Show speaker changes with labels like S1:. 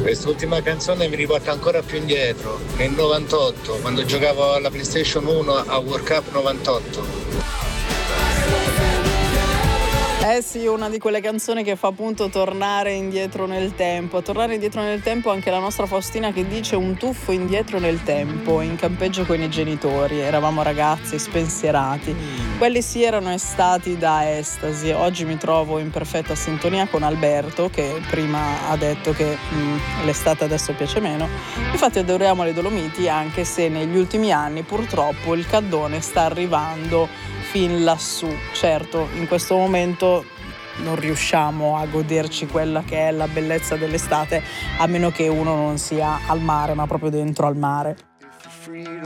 S1: Quest'ultima canzone mi riporta ancora più indietro, nel 98, quando giocavo alla PlayStation 1 a World Cup 98.
S2: Eh sì, una di quelle canzoni che fa appunto tornare indietro nel tempo. Tornare indietro nel tempo anche la nostra Faustina che dice un tuffo indietro nel tempo, in campeggio con i genitori. Eravamo ragazzi spensierati. Quelli sì erano estati da estasi. Oggi mi trovo in perfetta sintonia con Alberto che prima ha detto che l'estate adesso piace meno. Infatti adoriamo le Dolomiti anche se negli ultimi anni purtroppo il caddone sta arrivando fin lassù. Certo, in questo momento non riusciamo a goderci quella che è la bellezza dell'estate a meno che uno non sia al mare, ma proprio dentro al mare.